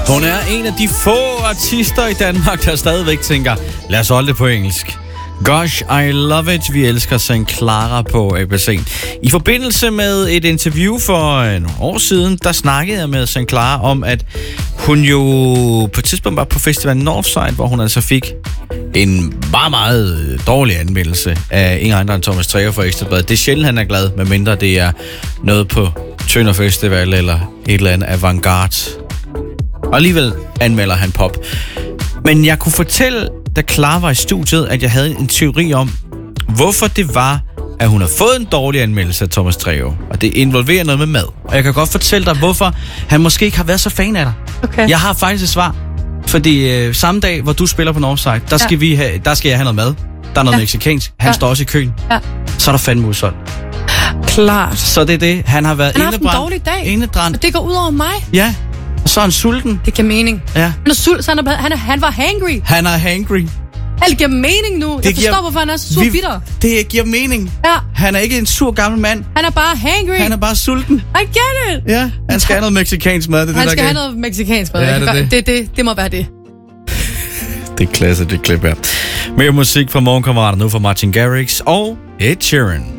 Hun er en af de få artister i Danmark, der stadigvæk tænker, lad os holde det på engelsk. Gosh, I love it. Vi elsker St. Clara på ABC. I forbindelse med et interview for nogle år siden, der snakkede jeg med St. Clara om, at hun jo på et tidspunkt var på Festival Northside, hvor hun altså fik en meget, meget dårlig anmeldelse af ingen andre end Thomas Trejo fra Ekstra Bladet. Det er sjældent, han er glad, medmindre det er noget på Tønder Festival eller et eller andet avantgarde. Og alligevel anmelder han pop. Men jeg kunne fortælle, da Clara var i studiet, at jeg havde en teori om, hvorfor det var, at hun har fået en dårlig anmeldelse af Thomas Trejo. Og det involverer noget med mad. Og jeg kan godt fortælle dig, hvorfor han måske ikke har været så fan af dig. Okay. Jeg har faktisk et svar. Fordi samme dag, hvor du spiller på Northside, der skal jeg have noget mad. Der er noget mexicansk. Han står også i køen. Ja. Så er der fandme udsolgt. Klart. Så det er det. Han har været haft en dårlig dag. Og det går ud over mig. Ja. Og så er han sulten. Det giver mening. Ja. Han er sulten, så han var hangry. Han er hangry. Alt giver mening nu. Jeg forstår, hvorfor han er så sur bitter. Det giver mening. Ja. Han er ikke en sur gammel mand. Han er bare hangry. Han er bare sulten. I get it. Ja, han skal have noget mexicansk mad. Han skal have noget mexicansk mad. Ja, det må være det. Det er klasse, det klip her. Mere musik fra Morgenkammerater nu fra Martin Garrix og Ed Sheeran.